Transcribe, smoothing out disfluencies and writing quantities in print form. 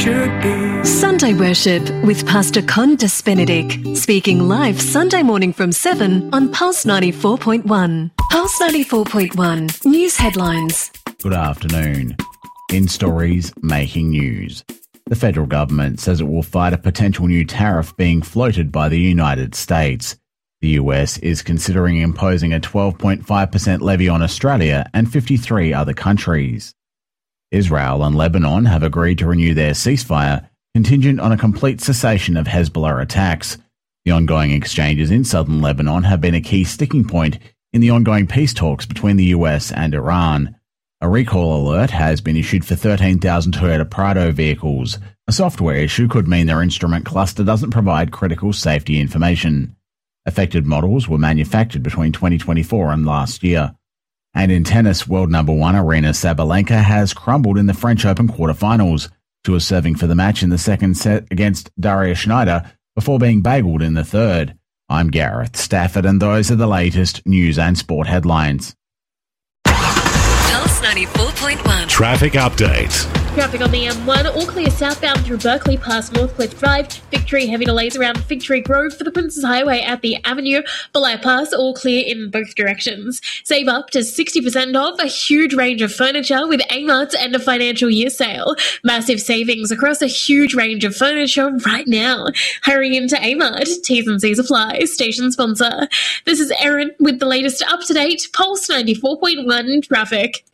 should be. Sunday Worship with Pastor Condas Benedict, speaking live Sunday morning from 7 on Pulse 94.1. Pulse 94.1 News Headlines. Good afternoon. In stories making news, the federal government says it will fight a potential new tariff being floated by the United States. The US is considering imposing a 12.5% levy on Australia and 53 other countries. Israel and Lebanon have agreed to renew their ceasefire, contingent on a complete cessation of Hezbollah attacks. The ongoing exchanges in southern Lebanon have been a key sticking point in the ongoing peace talks between the US and Iran. A recall alert has been issued for 13,000 Toyota Prado vehicles. A software issue could mean their instrument cluster doesn't provide critical safety information. Affected models were manufactured between 2024 and last year. And in tennis, world number one Aryna Sabalenka has crumbled in the French Open quarterfinals. She was serving for the match in the second set against Daria Schneider before being bageled in the third. I'm Gareth Stafford, and those are the latest news and sport headlines. Pulse 94.1. Traffic update. Traffic on the M1, all clear southbound through Berkeley past Northcliffe Drive. Victory, heavy delays around Fig Tree Grove for the Princes Highway at the Avenue. Belay Pass, all clear in both directions. Save up to 60% off a huge range of furniture with Amart's end of financial year sale. Massive savings across a huge range of furniture right now. Hurry into Amart. T's and C's apply. Station sponsor. This is Erin with the latest up-to-date Pulse 94.1 traffic.